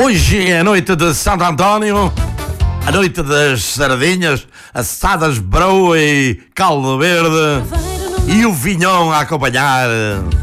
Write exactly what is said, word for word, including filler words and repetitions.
Hoje é a noite de Santo António, a noite das sardinhas, assadas, broa e caldo verde e o vinhão a acompanhar.